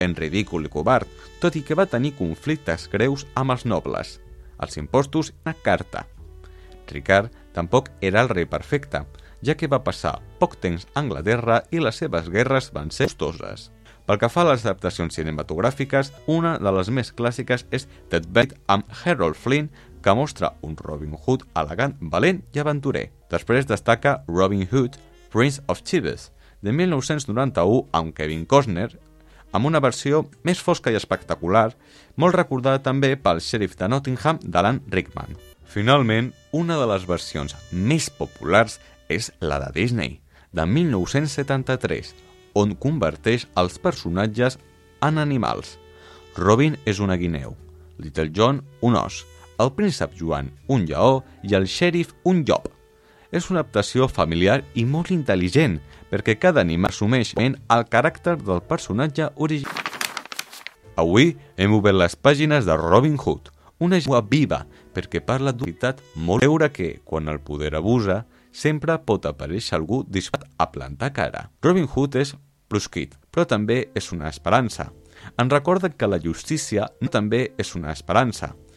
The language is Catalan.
en ridícul i covard, tot i que va tenir conflictes greus amb els nobles, els impostos i una carta. Ricard tampoc era el rei perfecte, ja que va passar poc temps a Anglaterra i les seves guerres van ser costoses. Pel que fa a les adaptacions cinematogràfiques, una de les més clàssiques és The Adventure amb Harold Flynn, que mostra un Robin Hood elegant, valent i aventurer. Després destaca Robin Hood, Prince of Thieves, de 1991 amb Kevin Costner, amb una versió més fosca i espectacular, molt recordada també pel xèrif de Nottingham d'Alan Rickman. Finalment, una de les versions més populars és la de Disney, de 1973, on converteix els personatges en animals. Robin és una guineu, Little John un os, el príncep Joan un lleó i el xèrif un llop. És una adaptació familiar i molt intel·ligent, perquè cada animal assumeix el caràcter del personatge original. Avui hem obert les pàgines de Robin Hood, una llengua viva, perquè parla d'una veritat molt veure que, quan el poder abusa, sempre pot aparèixer algú disposat a plantar cara. Robin Hood és proscrit, però també és una esperança. Ens recorda que la justícia no també és una esperança.